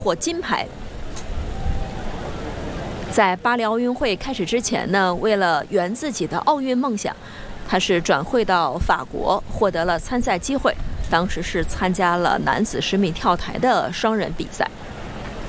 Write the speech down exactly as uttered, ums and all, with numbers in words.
获金牌。在巴黎奥运会开始之前呢，为了圆自己的奥运梦想，他是转会到法国，获得了参赛机会。当时是参加了男子十米跳台的双人比赛。